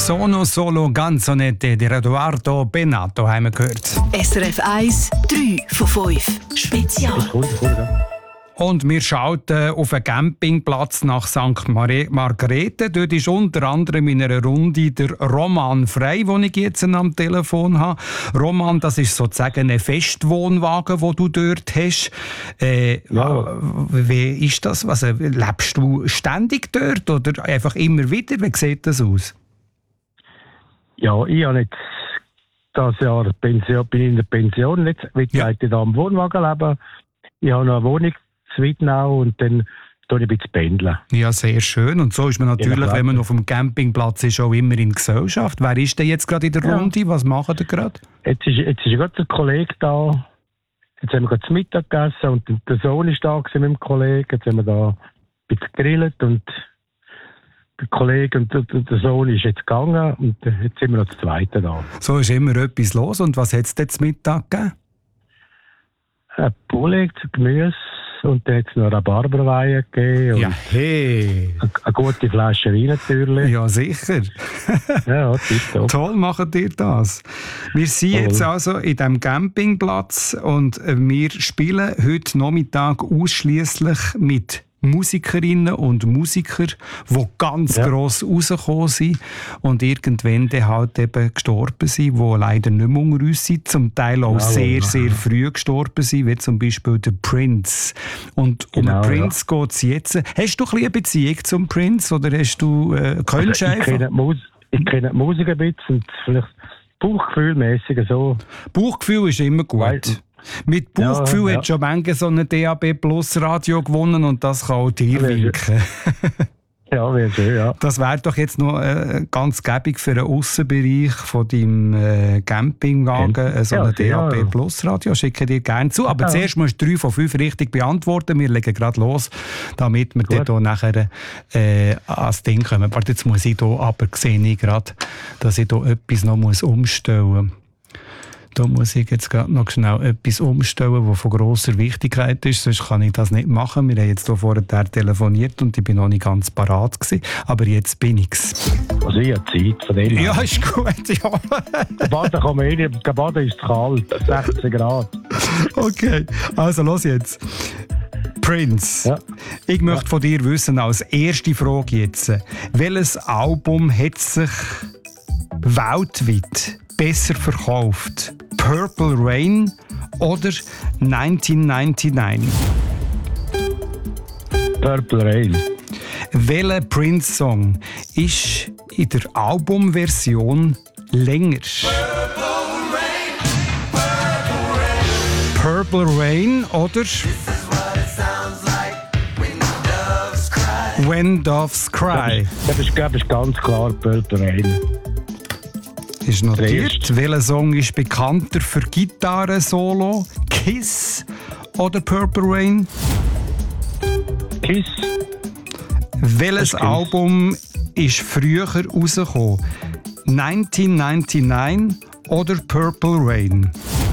Sono solo canzonette di Edoardo Bennato haben wir gehört. SRF 1, 3 von 5. Spezial. Und wir schalten auf einen Campingplatz nach St. Margrethe. Dort ist unter anderem in einer Runde der Roman Frey, den ich jetzt am Telefon habe. Roman, das ist sozusagen ein Festwohnwagen, den du dort hast. Ja. Wie ist das? Also, lebst du ständig dort oder einfach immer wieder? Wie sieht das aus? Ja, ich habe jetzt das Jahr Pension, bin in der Pension. Jetzt will ich hier am Wohnwagen leben. Ich habe noch eine Wohnung in Wittnau und dann tue ich ein bisschen pendeln. Ja, sehr schön. Und so ist man natürlich, wenn man auf dem Campingplatz ist, auch immer in Gesellschaft. Wer ist denn jetzt gerade in der Runde? Was macht ihr gerade? Jetzt ist gerade ein Kollege da. Jetzt haben wir gerade zu Mittag gegessen und der Sohn ist da mit dem Kollegen. Jetzt haben wir da ein bisschen gegrillt und der Kollege und der Sohn ist jetzt gegangen und jetzt sind wir noch zu Zweite da. So ist immer etwas los. Und was hat es denn zum Mittag gegeben? Ein Poulet, Gemüse und dann hat es noch Rhabarberweihe gegeben. Ja, hey! Eine gute Flasche Wein natürlich. Ja, sicher. Ja, tipptopp. Toll macht ihr das. Wir sind jetzt also in diesem Campingplatz und wir spielen heute Nachmittag ausschliesslich mit Musikerinnen und Musiker, die ganz gross rausgekommen sind und irgendwann dann halt eben gestorben sind, die leider nicht mehr unter uns sind, zum Teil auch sehr früh gestorben sind, wie zum Beispiel der Prince. Und um den Prince geht es jetzt. Hast du ein bisschen eine Beziehung zum Prince oder hast du kennst du einfach? Ich kenne die Musik ein bisschen und vielleicht Bauchgefühlmäßig so. Bauchgefühl ist immer gut. Mit Bauchgefühl hat schon manche so ein DAB Plus Radio gewonnen und das kann auch dir winken. Ja, wäre schön, ja. Das wäre doch jetzt noch ganz gäbig für einen Aussenbereich von deinem Campingwagen, so ein DAB Plus Radio. Schicke dir gerne zu. Aber zuerst musst du 3 von 5 richtig beantworten. Wir legen gerade los, damit wir dann hier nachher ans Ding kommen. Warte, jetzt muss ich hier aber sehe ich gerade, dass ich hier etwas noch umstellen muss. Da muss ich jetzt gerade noch schnell etwas umstellen, das von grosser Wichtigkeit ist. Sonst kann ich das nicht machen. Wir haben jetzt hier vorher telefoniert und ich bin noch nicht ganz parat gewesen. Aber jetzt bin ich's. Also ich habe Zeit von dem. Ja, ist gut, ja. Baden kann man nicht. Baden ist kalt, 16 Grad. Okay, also los jetzt. Prince, ich möchte von dir wissen, als erste Frage jetzt, welches Album hat sich weltweit besser verkauft? Purple Rain oder 1999? Purple Rain. Welcher Prince-Song ist in der Albumversion länger? Purple Rain oder When Doves Cry? Das ist ganz klar Purple Rain. Ist notiert. Welcher Song ist bekannter für Gitarre-Solo? Kiss oder Purple Rain? Kiss. Welches Album ist früher rausgekommen? 1999 oder Purple Rain?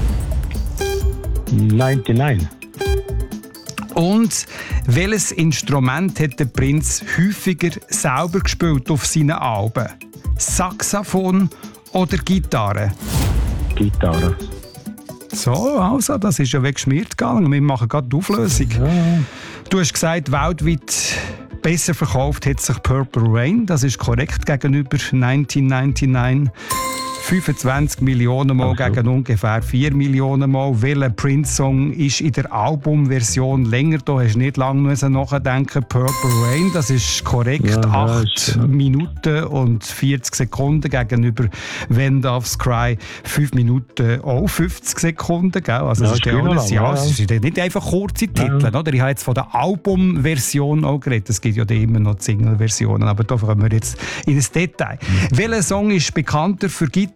99. Und welches Instrument hat der Prinz häufiger selber gespielt auf seinen Alben? Saxophon oder Gitarre? Gitarre. So, also, das ist ja weggeschmiert gegangen. Wir machen gerade die Auflösung. Ja. Du hast gesagt, weltweit besser verkauft hat sich Purple Rain. Das ist korrekt gegenüber 1999. 25 Millionen Mal gegen ungefähr 4 Millionen Mal. Welcher Prince-Song ist in der Albumversion länger? Da hast du nicht lange nachdenken. Purple Rain, das ist korrekt. Ja, 8 Minuten und 40 Sekunden gegenüber When Doves Cry 5 Minuten auch 50 Sekunden. Gell? Also das ist ja alles, es sind nicht einfach kurze Titel. Oder? Ich habe jetzt von der Albumversion auch geredet. Es gibt ja immer noch Single-Versionen, aber da kommen wir jetzt in das Detail. Welcher Song ist bekannter für Gitarre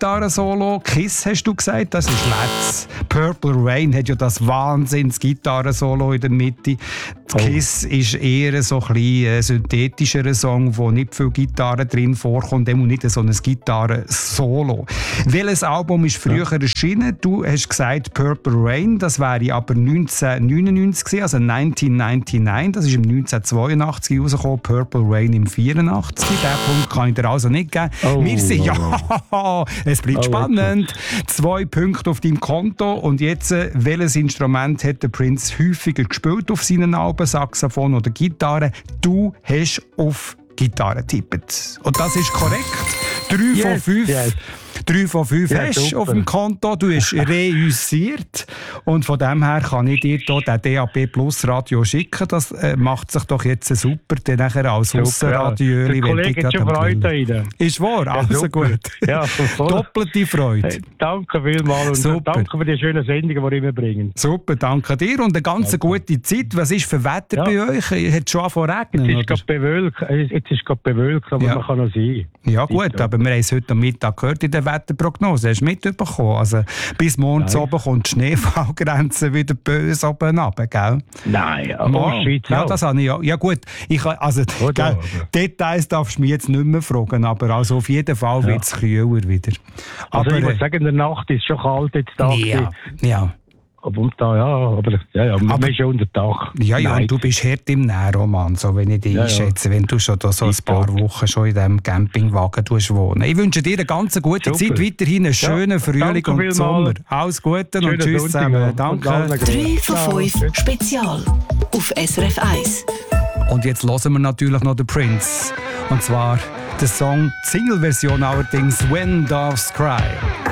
Gitarrensolo. Kiss hast du gesagt, das ist Let's. Purple Rain hat ja das Wahnsinns-Gitarrensolo in der Mitte. Kiss ist eher so ein bisschen synthetischer Song, wo nicht viel Gitarre drin vorkommt, und nicht so ein Gitarrensolo. Welches Album ist früher erschienen? Du hast gesagt Purple Rain, das wäre aber 1999 gewesen, also 1999, das ist im 1982 rausgekommen, Purple Rain im 84. Den Punkt kann ich dir also nicht geben. Wir sind, es bleibt spannend. 2 Punkte auf deinem Konto. Und jetzt, welches Instrument hat der Prince häufiger gespielt auf seinen Alben, Saxophon oder Gitarre? Du hast auf Gitarre getippt. Und das ist korrekt. 3 von 5. Yes. 3 von 5 hast du auf dem Konto. Du hast reüssiert. Und von dem her kann ich dir hier den DAB Plus Radio schicken. Das macht sich doch jetzt super. Dann nachher als Aussenradio. Der Kollege hat schon Freude rein. Ist wahr? Also ja, gut. Ja, doppelte Freude. Hey, danke vielmals und danke für die schönen Sendungen, die ihr immer bringen. Super, danke dir und eine ganz gute Zeit. Was ist für Wetter bei euch? Hat es schon angefangen zu regnen? Jetzt ist gerade bewölkt, aber man kann noch sein. Ja gut, aber wir haben es heute am Mittag gehört in der Wetterprognose. Hast du mitbekommen? Also bis morgens oben kommt die Schneefallgrenze wieder böse oben runter, gell? Nein, aber Schweiz auch. Ja, das habe ich ja. Ja gut, Details darfst du mich jetzt nicht mehr fragen, aber also auf jeden Fall wird es kühler wieder. Also aber, ich muss sagen, in der Nacht ist es schon kalt jetzt da. Ja. Aber man ist schon unter Tag. Ja, und du bist hart im Nährroman, so wenn ich dich einschätze, wenn du schon da so ein paar Wochen schon in diesem Campingwagen wohnen. Ich wünsche dir eine ganz gute Zeit, weiterhin einen schönen Frühling und Sommer. Alles Gute und tschüss zusammen. Danke. 3 von 5 Spezial auf SRF 1. Und jetzt hören wir natürlich noch den Prince. Und zwar der Song, die Single-Version allerdings, When Doves Cry.